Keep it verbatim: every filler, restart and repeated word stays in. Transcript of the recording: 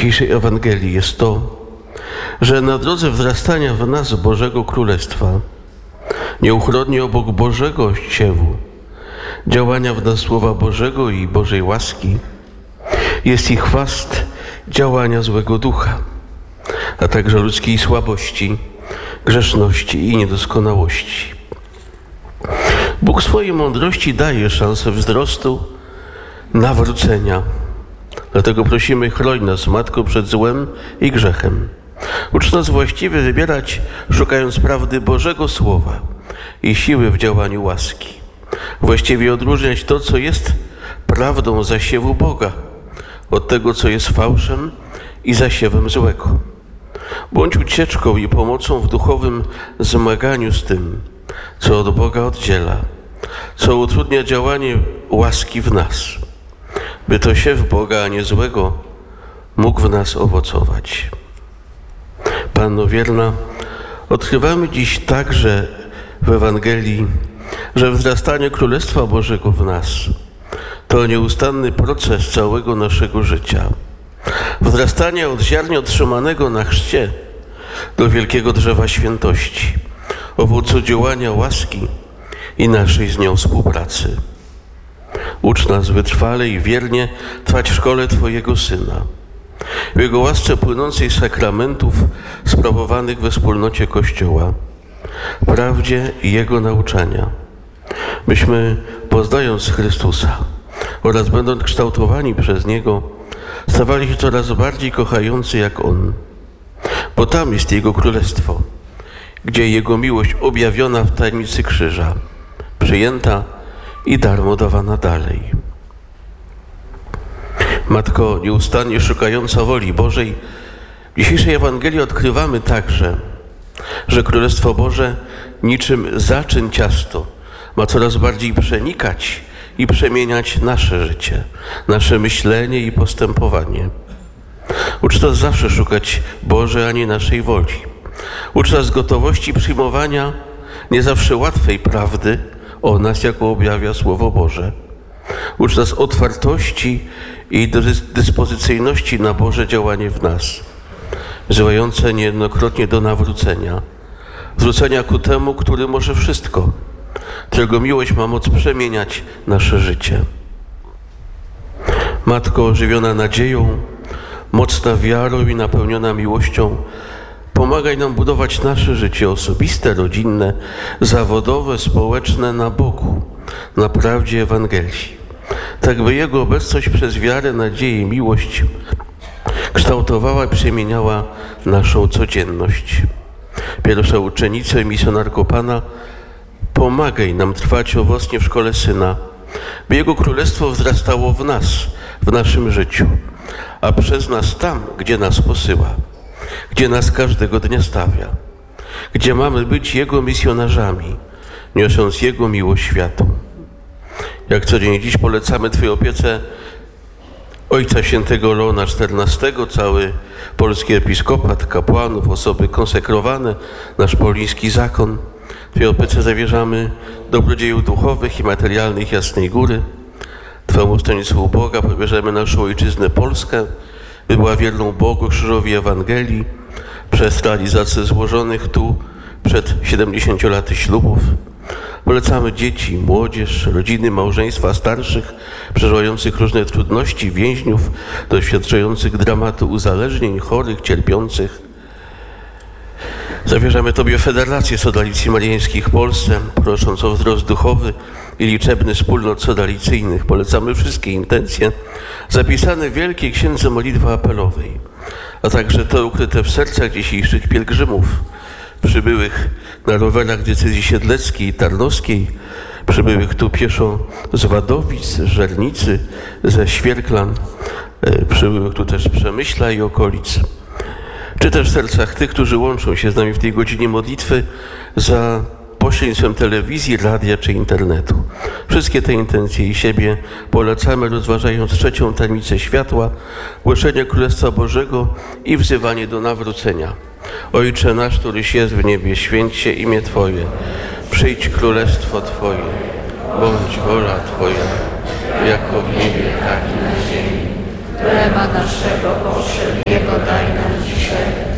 dzisiejszej Ewangelii jest to, że na drodze wzrastania w nas Bożego Królestwa, nieuchronnie obok Bożego siewu, działania w nas Słowa Bożego i Bożej łaski, jest i chwast działania złego ducha, a także ludzkiej słabości, grzeszności i niedoskonałości. Bóg w swojej mądrości daje szansę wzrostu, nawrócenia. Dlatego prosimy, chroń nas, Matko, przed złem i grzechem. Ucz nas właściwie wybierać, szukając prawdy Bożego Słowa i siły w działaniu łaski. Właściwie odróżniać to, co jest prawdą zasiewu Boga, od tego, co jest fałszem i zasiewem złego. Bądź ucieczką i pomocą w duchowym zmaganiu z tym, co od Boga oddziela, co utrudnia działanie łaski w nas, by to siew Boga, a nie złego, mógł w nas owocować. Panno wierna, odkrywamy dziś także w Ewangelii, że wzrastanie Królestwa Bożego w nas to nieustanny proces całego naszego życia. Wzrastanie od ziarnia otrzymanego na chrzcie do wielkiego drzewa świętości, owocu działania łaski i naszej z nią współpracy. Ucz nas wytrwale i wiernie trwać w szkole Twojego Syna, w Jego łasce płynącej z sakramentów sprawowanych we wspólnocie Kościoła, prawdzie i Jego nauczania, byśmy, poznając Chrystusa oraz będąc kształtowani przez Niego, stawali się coraz bardziej kochający jak On, bo tam jest Jego Królestwo, gdzie Jego miłość objawiona w tajemnicy krzyża, przyjęta i darmo dawana dalej. Matko nieustannie szukająca woli Bożej, w dzisiejszej Ewangelii odkrywamy także, że Królestwo Boże niczym zaczyn ciasto ma coraz bardziej przenikać i przemieniać nasze życie, nasze myślenie i postępowanie. Ucz nas zawsze szukać Bożej, a nie naszej woli. Ucz nas gotowości przyjmowania nie zawsze łatwej prawdy o nas, jaką objawia Słowo Boże. Ucz nas otwartości i dyspozycyjności na Boże działanie w nas, wzywające niejednokrotnie do nawrócenia, zwrócenia ku temu, który może wszystko, którego miłość ma moc przemieniać nasze życie. Matko ożywiona nadzieją, mocna wiarą i napełniona miłością, pomagaj nam budować nasze życie osobiste, rodzinne, zawodowe, społeczne na Bogu, na prawdzie Ewangelii. Tak by Jego obecność przez wiarę, nadzieję i miłość kształtowała i przemieniała naszą codzienność. Pierwsza uczennico i misjonarko Pana, pomagaj nam trwać owocnie w szkole Syna, by Jego Królestwo wzrastało w nas, w naszym życiu, a przez nas tam, gdzie nas posyła, gdzie nas każdego dnia stawia, gdzie mamy być Jego misjonarzami, niosąc Jego miłość światu. Jak co dzień dziś polecamy Twojej opiece Ojca Świętego Leona czternastego, cały polski episkopat, kapłanów, osoby konsekrowane, nasz poliński zakon. Twojej opiece zawierzamy dobrodziejów duchowych i materialnych Jasnej Góry. Twemu stronnictwu Boga powierzamy naszą ojczyznę Polskę, by była wierną Bogu, krzyżowi Ewangelii, przez realizację złożonych tu przed siedemdziesięciu laty ślubów. Polecamy dzieci, młodzież, rodziny, małżeństwa starszych, przeżywających różne trudności, więźniów, doświadczających dramatu uzależnień, chorych, cierpiących. Zawierzamy Tobie Federację Sodalicji Mariańskich w Polsce, prosząc o wzrost duchowy i liczebny wspólnot sodalicyjnych. Polecamy wszystkie intencje zapisane w Wielkiej Księdze Modlitwy Apelowej, a także te ukryte w sercach dzisiejszych pielgrzymów, przybyłych na rowerach decyzji siedleckiej i tarnowskiej, przybyłych tu pieszo z Wadowic, z Żernicy, ze Świerklan, przybyłych tu też z Przemyśla i okolic, czy też w sercach tych, którzy łączą się z nami w tej godzinie modlitwy za pośrednictwem telewizji, radia czy internetu. Wszystkie te intencje i siebie polecamy, rozważając trzecią tajemnicę światła, głoszenie Królestwa Bożego i wzywanie do nawrócenia. Ojcze nasz, któryś jest w niebie, święć się imię Twoje. Przyjdź królestwo Twoje. Bądź wola Twoja, jako w niebie, tak i na ziemi. Chleba naszego powszedniego